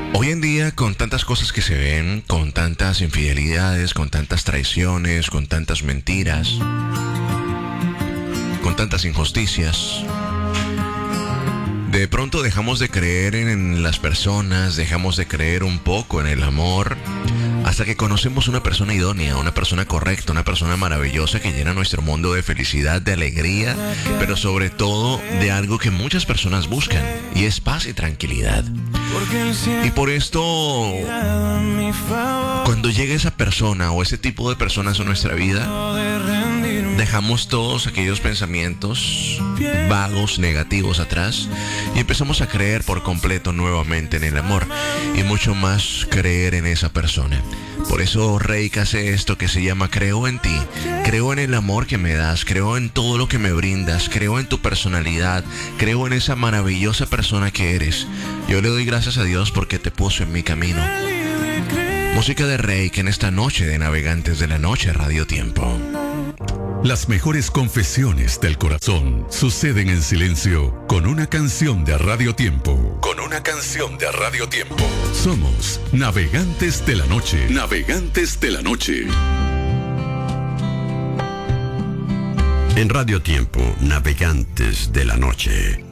Hoy en día, con tantas cosas que se ven, con tantas infidelidades, con tantas traiciones, con tantas mentiras, con tantas injusticias, de pronto dejamos de creer en las personas, dejamos de creer un poco en el amor, hasta que conocemos una persona idónea, una persona correcta, una persona maravillosa que llena nuestro mundo de felicidad, de alegría, pero sobre todo de algo que muchas personas buscan, y es paz y tranquilidad. Y por esto, cuando llega esa persona o ese tipo de personas en nuestra vida, dejamos todos aquellos pensamientos vagos, negativos atrás y empezamos a creer por completo nuevamente en el amor y mucho más creer en esa persona. Por eso Reik hace esto que se llama creo en ti, creo en el amor que me das, creo en todo lo que me brindas, creo en tu personalidad, creo en esa maravillosa persona que eres. Yo le doy gracias a Dios porque te puso en mi camino. Música de Reik en esta noche de Navegantes de la Noche, Radio Tiempo. Las mejores confesiones del corazón suceden en silencio con una canción de Radio Tiempo. Con una canción de Radio Tiempo. Somos Navegantes de la Noche. Navegantes de la Noche. En Radio Tiempo, Navegantes de la Noche.